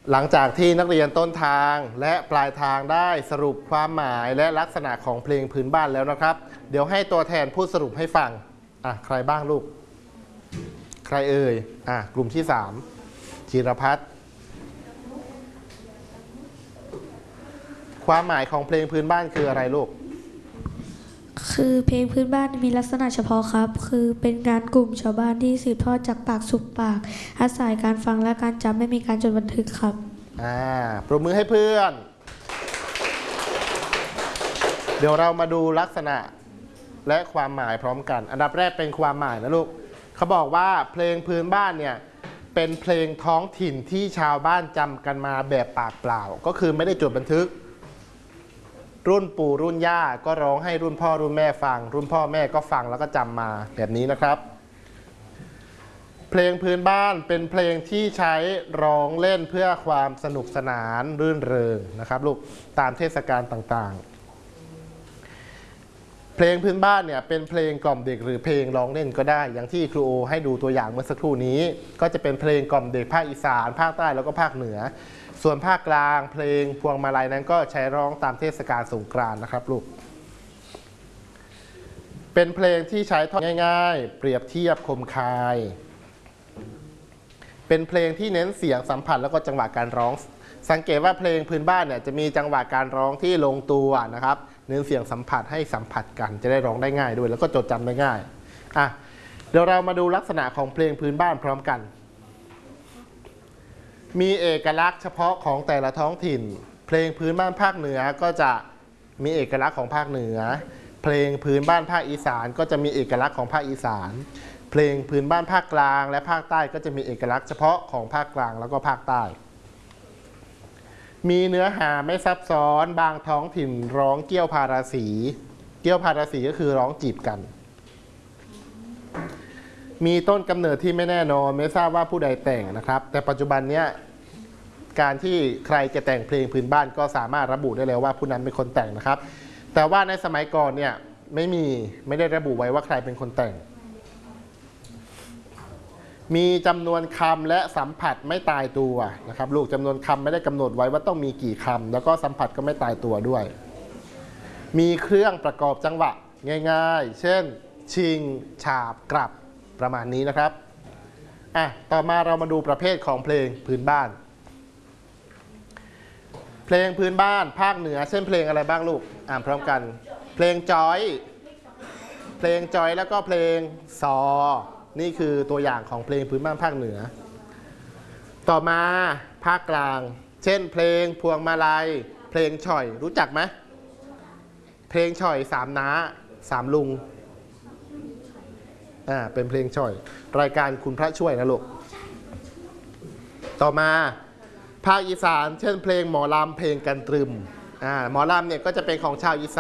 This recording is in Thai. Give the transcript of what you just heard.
หลังจากที่นักเรียนต้นทางและปลายทางได้สรุปความหมายและลักษณะของเพลงพื้นบ้านแล้วนะครับเดี๋ยวให้ตัวแทนพูดสรุปให้ฟังใครบ้างลูกใครเอ่ยกลุ่มที่3จิรพัฒน์ความหมายของเพลงพื้นบ้านคืออะไรลูกคือเพลงพื้นบ้านมีลักษณะเฉพาะครับคือเป็นงานกลุ่มชาวบ้านที่สืบทอดจากปากสู่ปากอาศัยการฟังและการจำไม่มีการจดบันทึกครับปรบมือให้เพื่อนเดี๋ยวเรามาดูลักษณะและความหมายพร้อมกันอันดับแรกเป็นความหมายนะลูกเขาบอกว่าเพลงพื้นบ้านเนี่ยเป็นเพลงท้องถิ่นที่ชาวบ้านจำกันมาแบบปากเปล่าก็คือไม่ได้จดบันทึกรุ่นปู่รุ่นย่าก็ร้องให้รุ่นพ่อรุ่นแม่ฟังรุ่นพ่อแม่ก็ฟังแล้วก็จำมาแบบนี้นะครับเพลงพื้นบ้านเป็นเพลงที่ใช้ร้องเล่นเพื่อความสนุกสนานรื่นเริงนะครับลูกตามเทศกาลต่างๆเพลงพื้นบ้านเนี่ยเป็นเพลงกล่อมเด็กหรือเพลงร้องเล่นก็ได้อย่างที่ครูโอให้ดูตัวอย่างเมื่อสักครู่นี้ก็จะเป็นเพลงกล่อมเด็กภาคอีสานภาคใต้แล้วก็ภาคเหนือส่วนภาคกลางเพลงพวงมาลัยนั้นก็ใช้ร้องตามเทศกาลสงกรานต์นะครับลูกเป็นเพลงที่ใช้ท่อนง่ายๆเปรียบเทียบคมคายเป็นเพลงที่เน้นเสียงสัมผัสแล้วก็จังหวะการร้องสังเกตว่าเพลงพื้นบ้านเนี่ยจะมีจังหวะการร้องที่ลงตัวนะครับเน้นเสียงสัมผัสให้สัมผัสกันจะได้ร้องได้ง่ายด้วยแล้วก็จดจำได้ง่ายเดี๋ยวเรามาดูลักษณะของเพลงพื้นบ้านพร้อมกันมีเอกลักษณ์เฉพาะของแต่ละท้องถิ่นเพลงพื้นบ้านภาคเหนือก็จะมีเอกลักษณ์ของภาคเหนือเพลงพื้นบ้านภาคอีสานก็จะมีเอกลักษณ์ของภาคอีสานเพลงพื้นบ้านภาคกลางและภาคใต้ก็จะมีเอกลักษณ์เฉพาะของภาคกลางแล้วก็ภาคใต้มีเนื้อหาไม่ซับซ้อนบางท้องถิ่นร้องเกี่ยวพาราสีเกี่ยวพาราสีก็คือร้องจีบกันมีต้นกำเนิดที่ไม่แน่นอนไม่ทราบว่าผู้ใดแต่งนะครับแต่ปัจจุบันนี้การที่ใครจะแต่งเพลงพื้นบ้านก็สามารถระบุได้แล้วว่าผู้นั้นเป็นคนแต่งนะครับแต่ว่าในสมัยก่อนเนี่ยไม่ได้ระบุไว้ว่าใครเป็นคนแต่งมีจำนวนคำและสัมผัสไม่ตายตัวนะครับลูกจำนวนคำไม่ได้กำหนดไว้ว่าต้องมีกี่คำแล้วก็สัมผัสก็ไม่ตายตัวด้วยมีเครื่องประกอบจังหวะง่ายๆเช่นชิงฉาบกลับประมาณนี้นะครับต่อมาเรามาดูประเภทของเพลงพื้นบ้านเพลงพื้นบ้านภาคเหนือเช่นเพลงอะไรบ้างลูกพร้อมกันเพลงจอยแล้วก็เพลงซอนี่คือตัวอย่างของเพลงพื้นบ้านภาคเหนือต่อมาภาคกลางเช่นเพลงพวงมาลัยเพลงฉ่อยรู้จักไหมเพลงฉ่อยสามน้าสามลุงเป็นเพลงฉ่อยรายการคุณพระช่วยนะลูกต่อมาภาคอีสานเช่นเพลงหมอลำเพลงกันตรึมหมอลำเนี่ยก็จะเป็นของชาวอีสาน